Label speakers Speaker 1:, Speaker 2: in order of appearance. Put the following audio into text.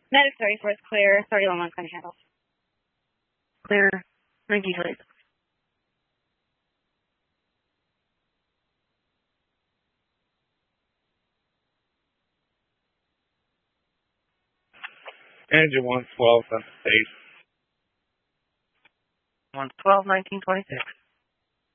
Speaker 1: Medic 34 is clear. 31 one's going to handle.
Speaker 2: Clear. Rinky Lake.
Speaker 3: Engine 112, that's safe.
Speaker 2: 112, 1926.